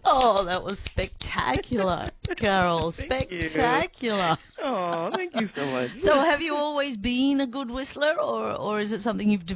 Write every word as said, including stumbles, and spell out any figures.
Oh, that was spectacular, Carol. Thank you. Spectacular. Oh, thank you so much. So have you always been a good whistler, or, or is it something you've